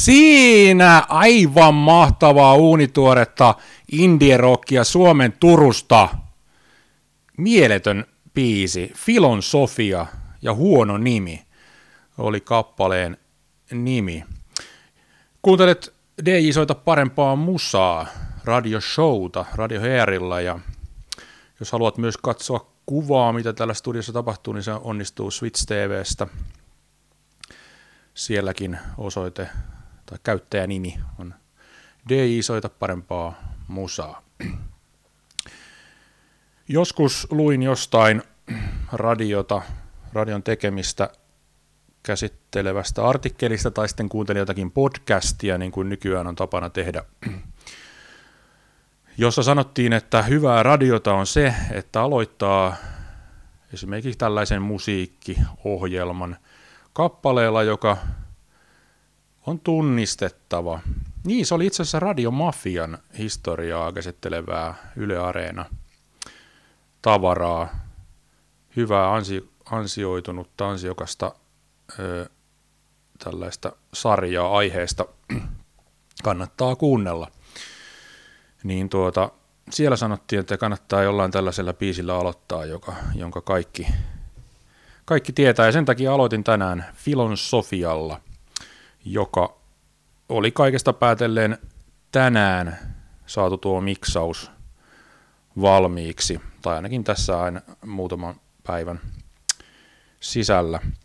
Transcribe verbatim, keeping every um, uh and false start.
Siinä aivan mahtavaa uunituoretta indie-rockia Suomen Turusta. Mieletön biisi, Filosofia ja huono nimi oli kappaleen nimi. Kuuntelet D J Soita parempaa musaa, radioshowta, Radio Hearilla, ja jos haluat myös katsoa kuvaa, mitä täällä studiossa tapahtuu, niin se onnistuu Switch T V:stä. Sielläkin osoite tai käyttäjänimi on D J Soita parempaa musaa. Joskus luin jostain radiota, radion tekemistä käsittelevästä artikkelista tai sitten kuuntelin jotakin podcastia, niin kuin nykyään on tapana tehdä, jossa sanottiin, että hyvää radiota on se, että aloittaa esimerkiksi tällaisen musiikkiohjelman kappaleella, joka on tunnistettava. Niin, se oli itse asiassa Radiomafian historiaa käsittelevää Yle Areena tavaraa, hyvää ansi, ansioitunutta, ansiokasta ö, tällaista sarjaa aiheesta kannattaa kuunnella. Niin tuota, siellä sanottiin, että kannattaa jollain tällaisella biisillä aloittaa, joka, jonka kaikki, kaikki tietää. Ja sen takia aloitin tänään Filosofialla, joka oli kaikesta päätellen tänään saatu tuo miksaus valmiiksi, tai ainakin tässä aina muutaman päivän sisällä.